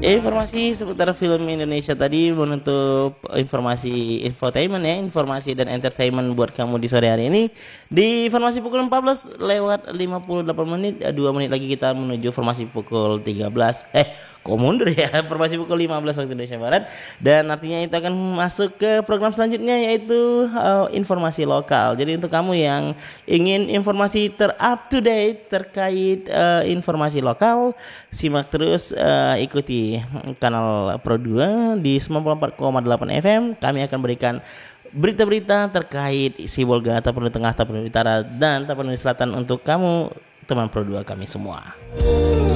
Informasi seputar film Indonesia tadi menutup informasi infotainment ya, informasi dan entertainment buat kamu di sore hari ini. Di informasi pukul 14 lewat 58 menit, 2 menit lagi kita menuju informasi pukul 13. Kok mundur ya? Informasi pukul 15 waktu Indonesia Barat. Dan artinya itu akan masuk ke program selanjutnya yaitu informasi lokal. Jadi untuk kamu yang ingin informasi up to date terkait informasi lokal, simak terus, ikuti kanal Pro 2 di 94,8 FM. Kami akan berikan berita-berita terkait Sibolga, Tapanuli Tengah, Tapanuli Utara, dan Tapanuli Selatan untuk kamu teman Pro 2 kami semua.